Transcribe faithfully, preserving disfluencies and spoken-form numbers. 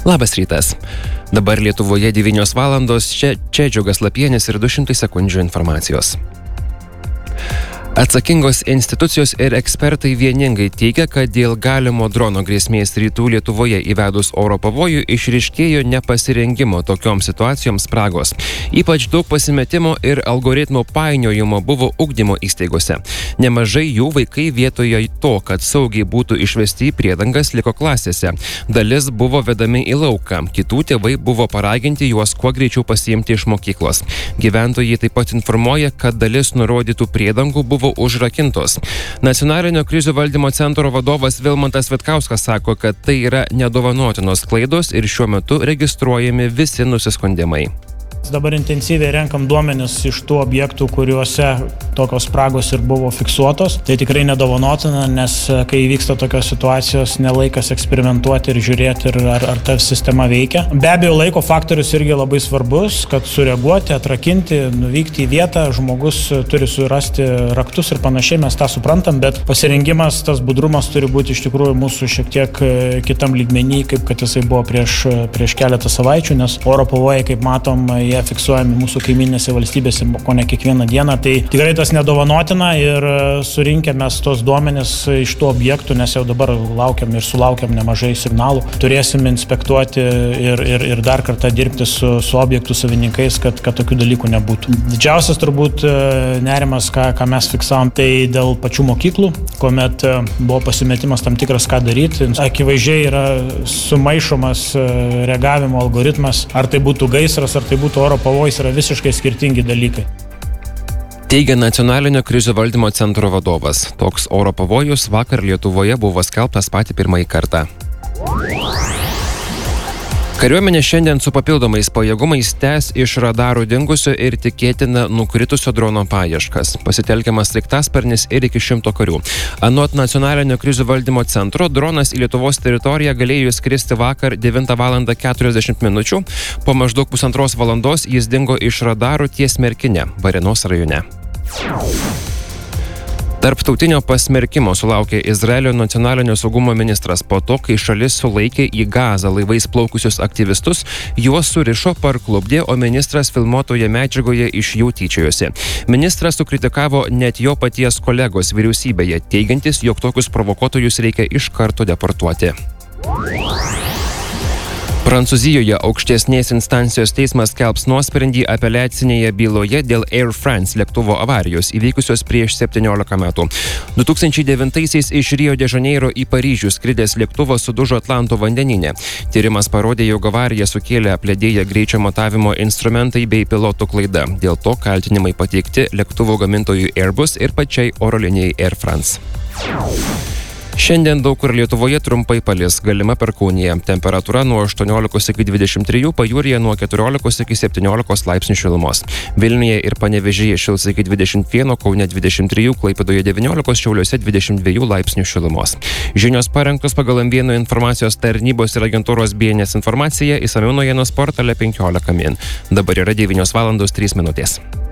Labas rytas. Dabar Lietuvoje devynios valandos, čia, čia Džiugas Lapienis ir du šimtai sekundžių informacijos. Atsakingos institucijos ir ekspertai vieningai teigia, kad dėl galimo drono grėsmės rytų Lietuvoje įvedus oro pavojų išryškėjo nepasirengimo tokioms situacijoms spragos. Ypač daug pasimetimo ir algoritmų painiojimo buvo ugdymo įstaigose. Nemažai jų vaikai vietoje to, kad saugiai būtų išvesti į priedangas, liko klasėse. Dalis buvo vedami į lauką, kitų tėvai buvo paraginti juos kuo greičiau pasiimti iš mokyklos. Gyventojai taip pat informuoja, kad dalis nurodytų priedangų buvo užrakintos. Nacionalinio krizių valdymo centro vadovas Vilmantas Vitkauskas sako, kad tai yra nedovanotinos klaidos ir šiuo metu registruojami visi nusiskundimai. Dabar intensyviai renkam duomenis iš tų objektų, kuriuose tokios spragos ir buvo fiksuotos. Tai tikrai nedovanotina, nes kai vyksta tokios situacijos, nelaikas eksperimentuoti ir žiūrėti, ir ar, ar ta sistema veikia. Be abejo, laiko faktorius irgi labai svarbus, kad sureaguoti, atrakinti, nuvykti į vietą, žmogus turi surasti raktus ir panašiai, mes tą suprantam, bet pasirengimas, tas budrumas turi būti iš tikrųjų mūsų šiek tiek kitam lygmenį, kaip kad jisai buvo prieš, prieš keletą savaičių, nes oro pavojai, kaip matom, jie fiksuojami mūsų kaiminėse valstybėse ko ne kiekvieną dieną. Tai tikrai tas nedovanotina ir surinkę mes tos duomenis iš tų objektų, nes jau dabar laukiam ir sulaukiam nemažai signalų, turėsim inspektuoti ir, ir, ir dar kartą dirbti su, su objektų savininkais, kad, kad tokių dalykų nebūtų. Didžiausias turbūt nerimas, ką, ką mes fiksavom, tai dėl pačių mokyklų, kuomet buvo pasimetimas tam tikras, ką daryti. Akivaizdžiai yra sumaišomas reagavimo algoritmas, ar tai būtų gaisras, ar tai būtų oro pavojus, yra visiškai skirtingi dalykai. Teigia Nacionalinio krizių valdymo centro vadovas. Toks oro pavojus vakar Lietuvoje buvo skelbtas patį pirmąjį kartą. Kariuomenė šiandien su papildomais pajėgumais tęs iš radarų dingusio ir tikėtina nukritusio drono paieškas. Pasitelkiamas sraigtasparnis ir iki šimto karių. Anot Nacionalinio krizių valdymo centro, dronas į Lietuvos teritoriją galėjo skristi vakar devintą valandą keturiasdešimt minučių. Po maždaug pusantros valandos jis dingo iš radarų ties Merkine, Varėnos rajone. Tarptautinio pasmerkimo sulaukė Izraelio nacionalinio saugumo ministras po to, kai šalis sulaikė į Gazą laivais plaukusius aktyvistus, juos surišo, parklupdė, o ministras filmuotoje medžiagoje iš jų tyčiojosi. Ministras sukritikavo net jo paties kolegos vyriausybėje, teigiantis, jog tokius provokuotojus reikia iš karto deportuoti. Prancūzijoje aukštesnės instancijos teismas skelbs nuosprendį apeliacinėje byloje dėl Air France lėktuvo avarijos įvykusios prieš septyniolika metų. du tūkstančiai devintaisiais iš Rio de Žaneiro į Paryžių skridęs lėktuvas sudužo Atlanto vandenyne. Tyrimas parodė, jog avariją sukėlė apledėję greičio matavimo instrumentai bei pilotų klaida. Dėl to kaltinimai pateikti lėktuvo gamintojui Airbus ir pačiai oro linijai Air France. Šiandien daug kur Lietuvoje trumpai palis, galima perkūnija. Temperatūra nuo aštuoniolikos iki dvidešimt trijų, pajūryje nuo keturiolikos iki septyniolikos laipsnių šilumos. Vilniuje ir Panevėžyje šils iki dvidešimt vieno, Kaune dvidešimt trijų, Klaipėdoje devyniolikos, Šiauliuose dvidešimt dviejų laipsnių šilumos. Žinios parengtos pagal M vieno informacijos tarnybos ir agentūros B N S informaciją, išsamiau naujienos portale penkiolika min. Dabar yra devynios valandos trys minutės.